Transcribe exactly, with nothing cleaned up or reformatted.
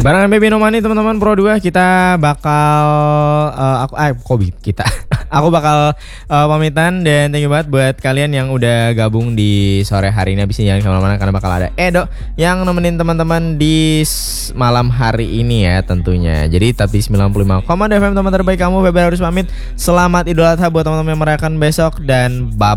Barengan Baby No Money teman-teman Pro dua kita bakal uh, aku eh Kobi kita. Aku bakal uh, pamitan dan thank you banget buat kalian yang udah gabung di sore hari ini. Abis ini jangan kemana-mana karena bakal ada Edo yang nemenin teman-teman di malam hari ini ya tentunya. Jadi tapi sembilan puluh lima koma dua F M teman terbaik kamu. Febri harus pamit. Selamat Idul Adha buat teman-teman yang merayakan besok dan bye.